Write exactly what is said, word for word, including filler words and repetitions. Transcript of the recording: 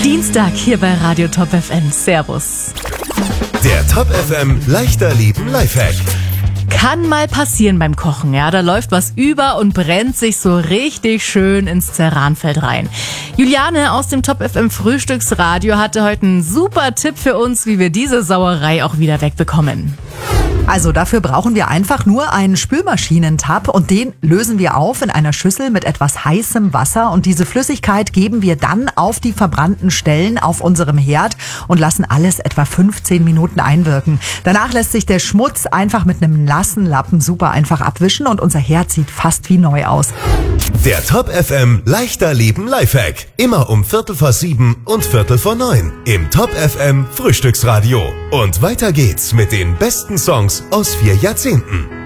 Dienstag hier bei Radio Top F M. Servus. Der Top F M Leichter Leben Lifehack. Kann mal passieren beim Kochen, ja. Da läuft was über und brennt sich so richtig schön ins Ceranfeld rein. Juliane aus dem Top F M Frühstücksradio hatte heute einen super Tipp für uns, wie wir diese Sauerei auch wieder wegbekommen. Also dafür brauchen wir einfach nur einen Spülmaschinentab und den lösen wir auf in einer Schüssel mit etwas heißem Wasser und diese Flüssigkeit geben wir dann auf die verbrannten Stellen auf unserem Herd und lassen alles etwa fünfzehn Minuten einwirken. Danach lässt sich der Schmutz einfach mit einem nassen Lappen super einfach abwischen und unser Herd sieht fast wie neu aus. Der Top F M Leichter Leben Lifehack. Immer um Viertel vor sieben und Viertel vor neun im Top F M Frühstücksradio. Und weiter geht's mit den besten Songs aus vier Jahrzehnten.